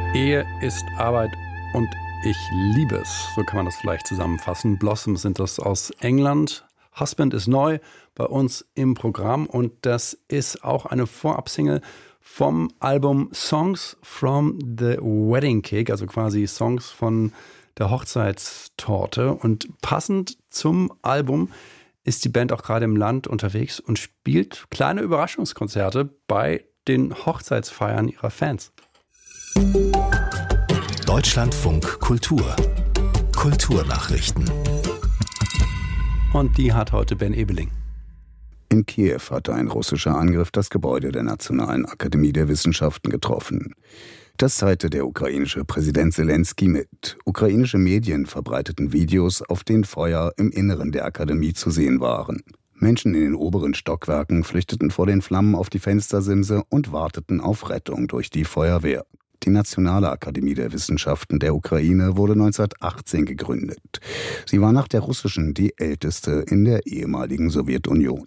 Ehe ist Arbeit und ich liebe es. So kann man das vielleicht zusammenfassen. Blossoms sind das aus England. Husband ist neu bei uns im Programm und das ist auch eine Vorabsingle vom Album Songs from the Wedding Cake, also quasi Songs von der Hochzeitstorte. Und passend zum Album ist die Band auch gerade im Land unterwegs und spielt kleine Überraschungskonzerte bei den Hochzeitsfeiern ihrer Fans. Deutschlandfunk Kultur. Kulturnachrichten. Und die hat heute Ben Ebeling. In Kiew hatte ein russischer Angriff das Gebäude der Nationalen Akademie der Wissenschaften getroffen. Das teilte der ukrainische Präsident Selenskyj mit. Ukrainische Medien verbreiteten Videos, auf denen Feuer im Inneren der Akademie zu sehen waren. Menschen in den oberen Stockwerken flüchteten vor den Flammen auf die Fenstersimse und warteten auf Rettung durch die Feuerwehr. Die Nationale Akademie der Wissenschaften der Ukraine wurde 1918 gegründet. Sie war nach der russischen die älteste in der ehemaligen Sowjetunion.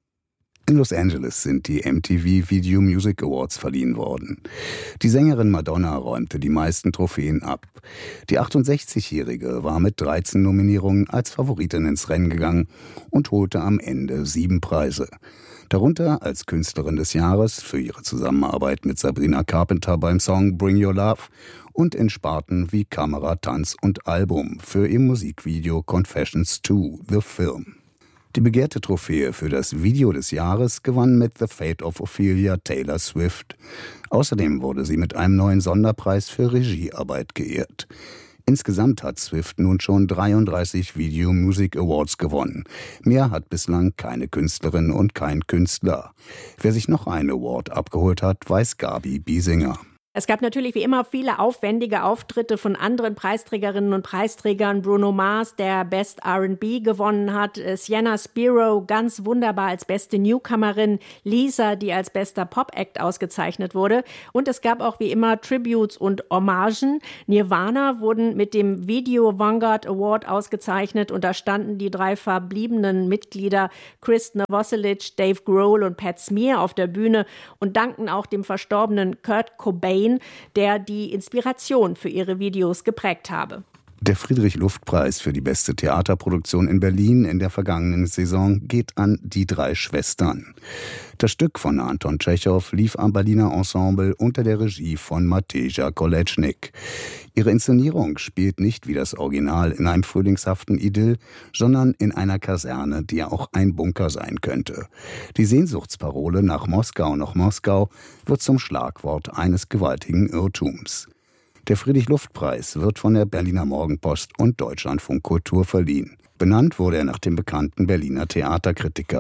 In Los Angeles sind die MTV Video Music Awards verliehen worden. Die Sängerin Madonna räumte die meisten Trophäen ab. Die 68-Jährige war mit 13 Nominierungen als Favoritin ins Rennen gegangen und holte am Ende 7 Preise. Darunter als Künstlerin des Jahres für ihre Zusammenarbeit mit Sabrina Carpenter beim Song Bring Your Love und in Sparten wie Kamera, Tanz und Album für ihr Musikvideo Confessions 2, The Film. Die begehrte Trophäe für das Video des Jahres gewann mit The Fate of Ophelia Taylor Swift. Außerdem wurde sie mit einem neuen Sonderpreis für Regiearbeit geehrt. Insgesamt hat Swift nun schon 33 Video Music Awards gewonnen. Mehr hat bislang keine Künstlerin und kein Künstler. Wer sich noch einen Award abgeholt hat, weiß Gabi Biesinger. Es gab natürlich wie immer viele aufwendige Auftritte von anderen Preisträgerinnen und Preisträgern. Bruno Mars, der Best R&B gewonnen hat, Sienna Spiro ganz wunderbar als beste Newcomerin, Lisa, die als bester Pop-Act ausgezeichnet wurde. Und es gab auch wie immer Tributes und Hommagen. Nirvana wurden mit dem Video Vanguard Award ausgezeichnet und da standen die 3 verbliebenen Mitglieder Chris Novoselic, Dave Grohl und Pat Smear auf der Bühne und dankten auch dem verstorbenen Kurt Cobain, der die Inspiration für ihre Videos geprägt habe. Der Friedrich-Luft-Preis für die beste Theaterproduktion in Berlin in der vergangenen Saison geht an Die 3 Schwestern. Das Stück von Anton Tschechow lief am Berliner Ensemble unter der Regie von Mateja Koletschnik. Ihre Inszenierung spielt nicht wie das Original in einem frühlingshaften Idyll, sondern in einer Kaserne, die ja auch ein Bunker sein könnte. Die Sehnsuchtsparole nach Moskau noch Moskau wird zum Schlagwort eines gewaltigen Irrtums. Der Friedrich-Luft-Preis wird von der Berliner Morgenpost und Deutschlandfunk Kultur verliehen. Benannt wurde er nach dem bekannten Berliner Theaterkritiker.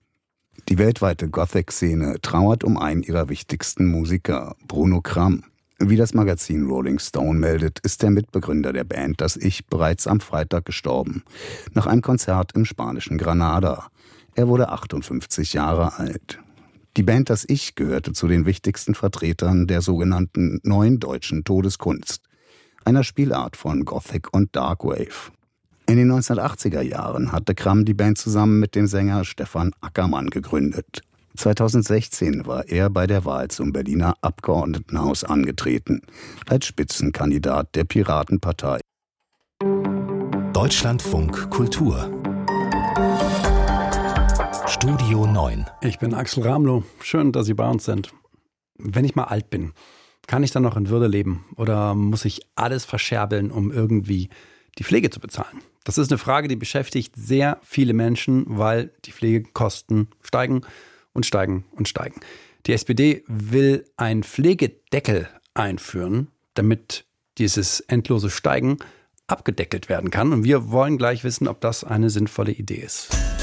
Die weltweite Gothic-Szene trauert um einen ihrer wichtigsten Musiker, Bruno Cram. Wie das Magazin Rolling Stone meldet, ist der Mitbegründer der Band Das Ich bereits am Freitag gestorben, nach einem Konzert im spanischen Granada. Er wurde 58 Jahre alt. Die Band Das Ich gehörte zu den wichtigsten Vertretern der sogenannten Neuen Deutschen Todeskunst, einer Spielart von Gothic und Darkwave. In den 1980er Jahren hatte Cram die Band zusammen mit dem Sänger Stefan Ackermann gegründet. 2016 war er bei der Wahl zum Berliner Abgeordnetenhaus angetreten, als Spitzenkandidat der Piratenpartei. Deutschlandfunk Kultur. Studio 9. Ich bin Axel Ramlow. Schön, dass Sie bei uns sind. Wenn ich mal alt bin, kann ich dann noch in Würde leben? Oder muss ich alles verscherbeln, um irgendwie die Pflege zu bezahlen? Das ist eine Frage, die beschäftigt sehr viele Menschen, weil die Pflegekosten steigen und steigen und steigen. Die SPD will einen Pflegedeckel einführen, damit dieses endlose Steigen abgedeckelt werden kann. Und wir wollen gleich wissen, ob das eine sinnvolle Idee ist.